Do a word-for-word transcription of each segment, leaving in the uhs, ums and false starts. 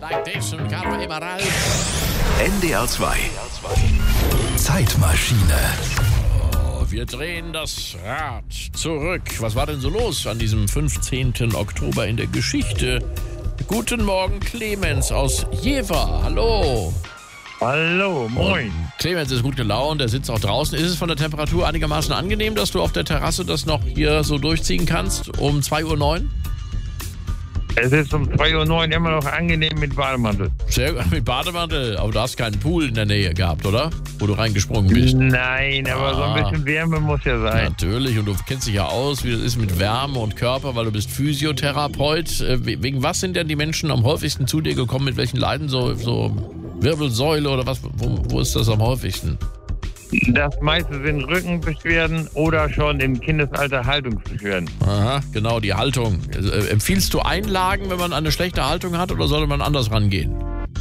like this und Carlo Emerald. N D R zwei. Zeitmaschine. Oh, wir drehen das Rad zurück. Was war denn so los an diesem fünfzehnten Oktober in der Geschichte? Guten Morgen, Clemens aus Jever. Hallo. Hallo, moin. Und Clemens ist gut gelaunt, er sitzt auch draußen. Ist es von der Temperatur einigermaßen angenehm, dass du auf der Terrasse das noch hier so durchziehen kannst um zwei Uhr neun? Es ist um zwei Uhr neun immer noch angenehm mit Bademantel. Sehr gut, mit Bademantel. Aber du hast keinen Pool in der Nähe gehabt, oder? Wo du reingesprungen bist. Nein, aber so ein bisschen Wärme muss ja sein. Natürlich, und du kennst dich ja aus, wie das ist mit Wärme und Körper, weil du bist Physiotherapeut. Äh, Wegen was sind denn die Menschen am häufigsten zu dir gekommen? Mit welchen Leiden? So, so Wirbelsäule oder was? Wo, wo ist das am häufigsten? Das meiste sind Rückenbeschwerden oder schon im Kindesalter Haltungsbeschwerden. Aha, genau, die Haltung. Äh, empfiehlst du Einlagen, wenn man eine schlechte Haltung hat, oder sollte man anders rangehen?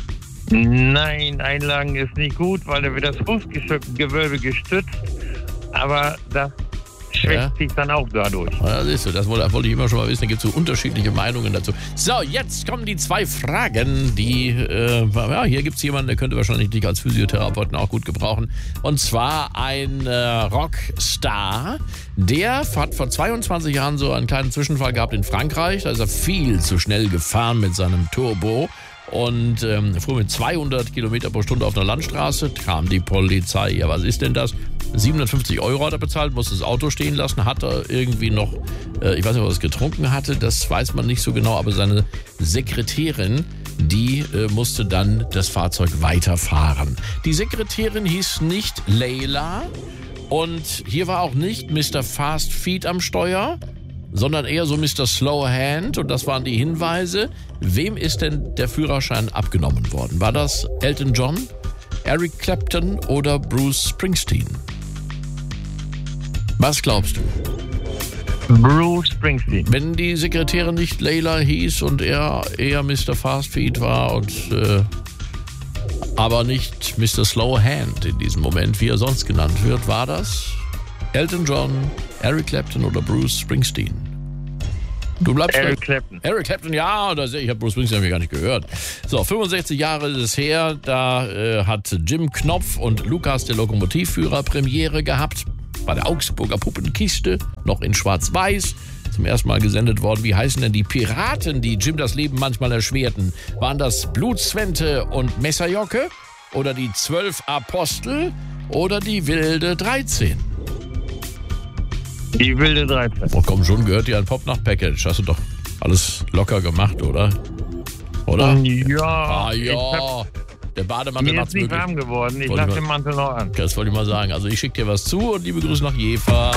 Nein, Einlagen ist nicht gut, weil da wird das Fußgewölbe gestützt, aber das schwächt Ja. sich dann auch dadurch. Ja, siehst du, das wollte, wollte ich immer schon mal wissen. Da gibt es so unterschiedliche Meinungen dazu. So, jetzt kommen die zwei Fragen, die, äh, ja, hier gibt es jemanden, der könnte wahrscheinlich dich als Physiotherapeuten auch gut gebrauchen. Und zwar ein äh, Rockstar, der hat vor zweiundzwanzig Jahren so einen kleinen Zwischenfall gehabt in Frankreich. Da ist er viel zu schnell gefahren mit seinem Turbo. Und ähm, fuhr mit zweihundert Kilometer pro Stunde auf einer Landstraße, kam die Polizei. Ja, was ist denn das? siebenhundertfünfzig Euro hat er bezahlt, musste das Auto stehen lassen, hat er irgendwie noch, äh, ich weiß nicht, was er getrunken hatte, das weiß man nicht so genau, aber seine Sekretärin, die äh, musste dann das Fahrzeug weiterfahren. Die Sekretärin hieß nicht Leila und hier war auch nicht Mister Fast Feet am Steuer, sondern eher so Mister Slow Hand, und das waren die Hinweise. Wem ist denn der Führerschein abgenommen worden? War das Elton John, Eric Clapton oder Bruce Springsteen? Was glaubst du? Bruce Springsteen. Wenn die Sekretärin nicht Leila hieß und er eher Mister Fast Feet war und äh, aber nicht Mister Slow Hand in diesem Moment, wie er sonst genannt wird, war das Elton John, Eric Clapton oder Bruce Springsteen? Du bleibst Eric bei Clapton. Eric Clapton, ja, das, ich habe Bruce Springsteen hab ich gar nicht gehört. So, fünfundsechzig Jahre ist es her, da äh, hat Jim Knopf und Lukas, der Lokomotivführer, Premiere gehabt bei der Augsburger Puppenkiste, noch in Schwarz-Weiß, zum ersten Mal gesendet worden. Wie heißen denn die Piraten, die Jim das Leben manchmal erschwerten? Waren das Blutzwente und Messerjocke oder die Zwölf Apostel oder die Wilde dreizehn? Die wilde dreizehn. Oh, komm schon, gehört dir ein Pop-Nacht-Package. Hast du doch alles locker gemacht, oder? Oder? Ja, Ah ich ja, hab, der Bademantel mir macht's ist nicht möglich. warm geworden. Ich Wollte ich lasse mal- den Mantel noch an. Das wollte ich mal sagen. Also ich schicke dir was zu und liebe Grüße nach Jever.